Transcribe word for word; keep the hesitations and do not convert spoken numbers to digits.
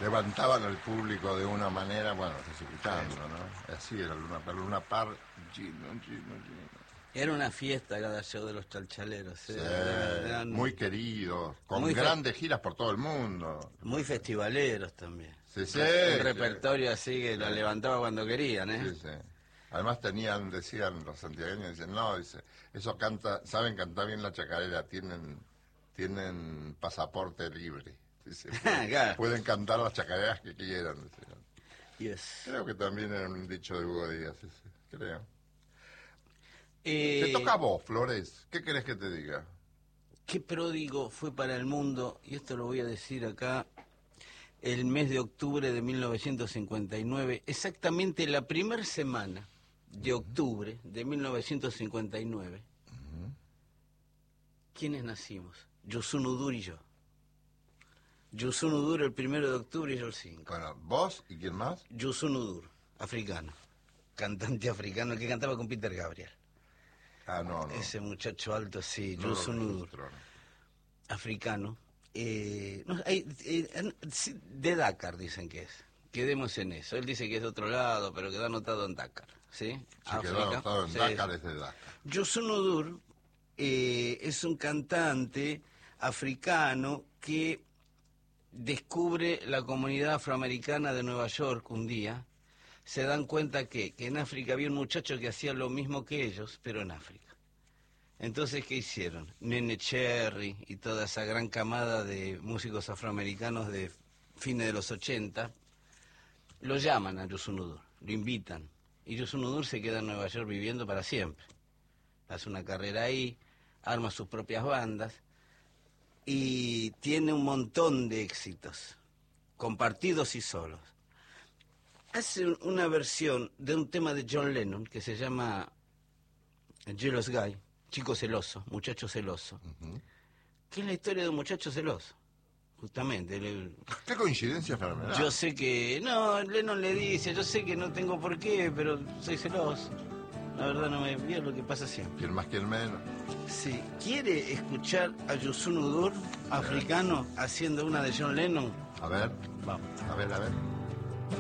levantaban al público de una manera, bueno, estás escuchando, ¿no? Así era Luna Par, Luna Par, Gino, Gino, Gino. Era una fiesta cada show de los Chalchaleros. Sí, ¿eh? Eran muy queridos, con muy grandes giras por todo el mundo. Muy festivaleros también. Sí, sí. Un sí. repertorio así que lo levantaba cuando querían, ¿eh? Sí, sí. Además tenían, decían los santiagueños, dicen, no, dice, eso canta, saben cantar bien la chacarera, tienen, tienen pasaporte libre. Dice, pueden, Claro. pueden cantar las chacareras que quieran, decían. Yes. Creo que también era un dicho de Hugo Díaz, ese, creo. Eh, Te toca a vos, Flores. ¿Qué querés que te diga? Qué pródigo fue para el mundo, y esto lo voy a decir acá, el mes de octubre de mil novecientos cincuenta y nueve, exactamente la primera semana de octubre de mil novecientos cincuenta y nueve. Uh-huh. ¿Quiénes nacimos? Youssou N'Dour y yo. Youssou N'Dour el primero de octubre y yo el cinco. Bueno, ¿vos y quién más? Youssou N'Dour, africano, cantante africano, el que cantaba con Peter Gabriel. Ah, no, no. Ese muchacho alto, sí, no Youssou N'Dour, africano. Eh, no, hay, eh, de Dakar dicen que es. Quedemos en eso. Él dice que es de otro lado, pero quedó anotado en Dakar. ¿Sí? Sí, quedó anotado en sí. Dakar, es de Dakar. Youssou N'Dour eh, es un cantante africano que descubre la comunidad afroamericana de Nueva York un día. Se dan cuenta que, que en África había un muchacho que hacía lo mismo que ellos, pero en África. Entonces, ¿qué hicieron? Nene Cherry y toda esa gran camada de músicos afroamericanos de fines de los ochenta, lo llaman a Youssou N'Dour, lo invitan. Y Youssou N'Dour se queda en Nueva York viviendo para siempre. Hace una carrera ahí, arma sus propias bandas y tiene un montón de éxitos, compartidos y solos. Hace una versión de un tema de John Lennon que se llama Jealous Guy, chico celoso, muchacho celoso, uh-huh. que es la historia de un muchacho celoso, justamente. El, ¿Qué coincidencia fenomenal? Yo sé que, no, Lennon le dice, yo sé que no tengo por qué, pero soy celoso. La verdad no me veo lo que pasa siempre. ¿Quién más, quién menos? Sí, ¿quiere escuchar a Youssou N'Dour, africano, haciendo una de John Lennon? A ver. Vamos. A ver, a ver.